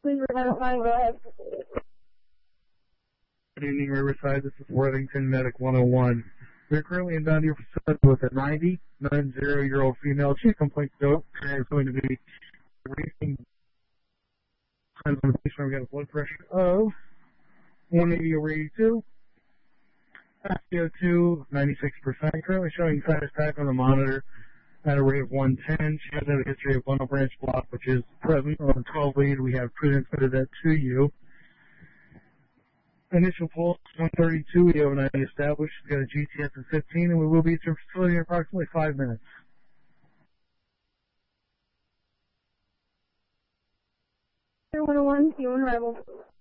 Please identify, go ahead. Good evening, Riverside. This is Worthington Medic 101. We're currently in down here for with a 90-year-old female. She complains though is going to be racing times on the patient. We got a blood pressure of 180 over 82. SpO2 96%. Currently showing sinus attack on the monitor at a rate of 110. She has had a history of bundle branch block, which is present on the 12 lead. We have transmitted that to you. Initial pulse 132. We have an ID established. She's got a GTS of 15, and we will be at your facility in approximately 5 minutes. 101, you on arrival.